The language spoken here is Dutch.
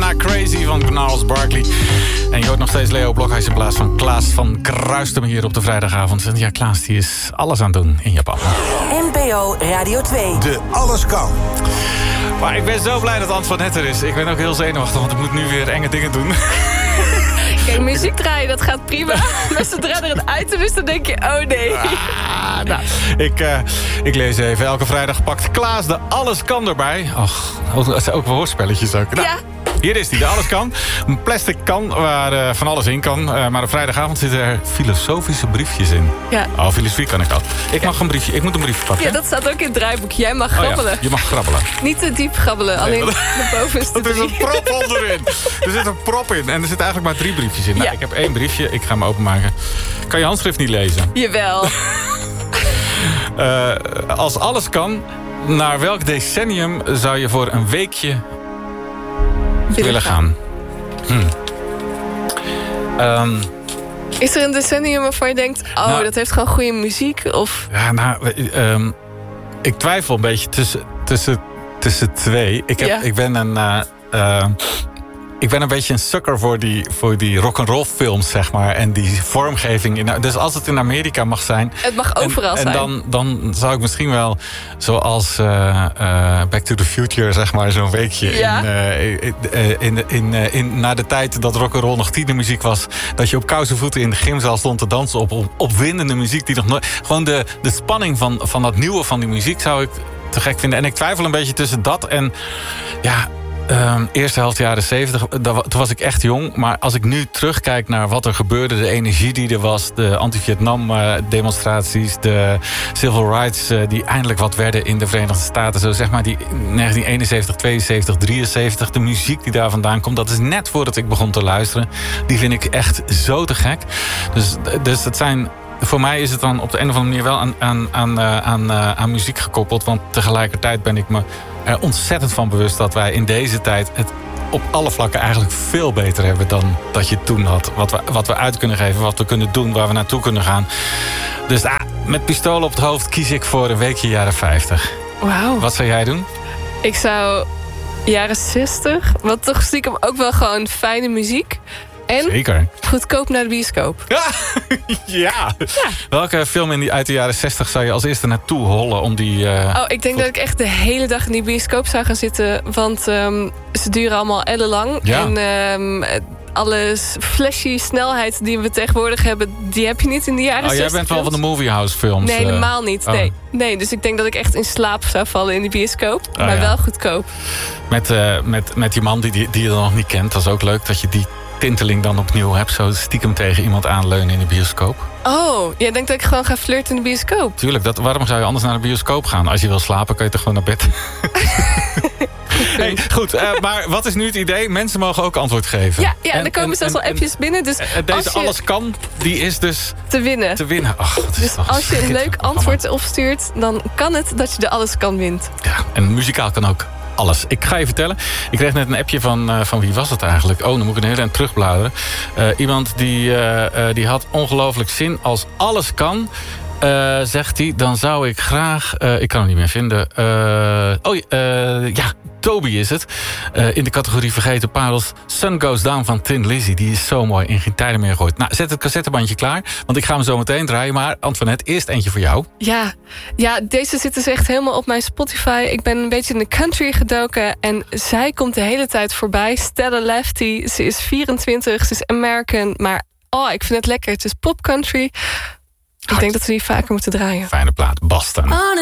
Daarna Crazy van Gnarls Barkley. En je hoort nog steeds Leo Blokhuis in plaats van Klaas van Kruistem hier op de vrijdagavond. En ja, Klaas die is alles aan het doen in Japan. NPO Radio 2. De Alles Kan. Maar ik ben zo blij dat Antoinette er is. Ik ben ook heel zenuwachtig, want ik moet nu weer enge dingen doen. Kijk, muziek draaien, dat gaat prima. Maar zodra er een item is, dan denk je, oh nee. Nou, ik lees even. Elke vrijdag pakt Klaas de Alles Kan erbij. Och, dat zijn ook wel hoorspelletjes ook. Nou, Ja. Hier is die, de Alles Kan. Een plastic kan waar van alles in kan. Maar op vrijdagavond zitten er filosofische briefjes in. Ja. Oh, filosofie kan ik al. Ik moet een briefje pakken. Ja, dat staat ook in het draaiboek. Jij mag grabbelen. Je mag grabbelen. Niet te diep grabbelen, alleen de bovenste Er is een 3. prop onderin. Er zit een prop in. En er zitten eigenlijk maar 3 briefjes in. Nou, Ja. ik heb 1 briefje. Ik ga hem openmaken. Kan je handschrift niet lezen? Jawel. Als alles kan, naar welk decennium zou je voor een weekje willen gaan? Is er een decennium waarvan je denkt, Nou, dat heeft gewoon goede muziek? Of Ja, nou, ik twijfel een beetje tussen 2. Ja. Ik ben een beetje een sukker voor die rock'n'roll films, zeg maar. En die vormgeving. Dus als het in Amerika mag zijn. het mag overal zijn. En dan zou ik misschien wel, zoals Back to the Future, zeg maar, zo'n weekje. Ja. Na de tijd dat rock'n'roll nog tienermuziek was. Dat je op koude voeten in de gymzaal stond te dansen op opwindende muziek. Die nog nooit. Gewoon de spanning van dat nieuwe van die muziek zou ik te gek vinden. En ik twijfel een beetje tussen dat en. Ja. Eerste helft jaren 70, toen was ik echt jong. Maar als ik nu terugkijk naar wat er gebeurde, de energie die er was, de anti-Vietnam demonstraties, de civil rights die eindelijk wat werden in de Verenigde Staten. Zo zeg maar die 1971, 72, 73, de muziek die daar vandaan komt. Dat is net voordat ik begon te luisteren. Die vind ik echt zo te gek. Dus het zijn. Voor mij is het dan op de een of andere manier wel aan muziek gekoppeld. Want tegelijkertijd ben ik me er ontzettend van bewust dat wij in deze tijd het op alle vlakken eigenlijk veel beter hebben dan dat je toen had. Wat we uit kunnen geven, wat we kunnen doen, waar we naartoe kunnen gaan. Dus met pistolen op het hoofd kies ik voor een weekje jaren 50. Wauw. Wat zou jij doen? Ik zou jaren 60, wat toch stiekem ook wel gewoon fijne muziek. En Zeker. goedkoop naar de bioscoop. Ja. Welke film uit de jaren 60 zou je als eerste naartoe hollen om die... Ik denk dat ik echt de hele dag in die bioscoop zou gaan zitten. Want ze duren allemaal ellenlang. Ja. En alle flashy snelheid die we tegenwoordig hebben, die heb je niet in de jaren 60. Jij bent wel van de Moviehouse films. Nee, helemaal niet. Nee, dus ik denk dat ik echt in slaap zou vallen in de bioscoop. Maar ja. wel goedkoop. Met die man die je dan nog niet kent. Dat is ook leuk dat je die tinteling dan opnieuw hebt. Zo stiekem tegen iemand aanleunen in de bioscoop. Oh, jij denkt dat ik gewoon ga flirten in de bioscoop? Tuurlijk, waarom zou je anders naar de bioscoop gaan? Als je wil slapen, kan je toch gewoon naar bed? Hey, goed, maar wat is nu het idee? Mensen mogen ook antwoord geven. Ja, er komen zelfs al appjes binnen. Dus deze alles kan, die is dus te winnen. Ach, Dus als je een leuk antwoord opstuurt, dan kan het dat je de alles kan wint. Ja, en muzikaal kan ook alles. Ik ga je vertellen. Ik kreeg net een appje van wie was het eigenlijk? Dan moet ik een hele eind terugbladeren. Iemand die had ongelooflijk zin. Als alles kan, zegt hij, dan zou ik graag... ik kan hem niet meer vinden. Toby is het. In de categorie Vergeten Parels. Sun Goes Down van Thin Lizzy. Die is zo mooi. In geen tijden meer gegooid. Nou, zet het cassettebandje klaar. Want ik ga hem zo meteen draaien. Maar Antoinette, eerst eentje voor jou. Ja, deze zit dus echt helemaal op mijn Spotify. Ik ben een beetje in de country gedoken. En zij komt de hele tijd voorbij. Stella Lefty. Ze is 24. Ze is American. Maar ik vind het lekker. Het is pop country. Ik denk dat we die vaker moeten draaien. Fijne plaat. Boston.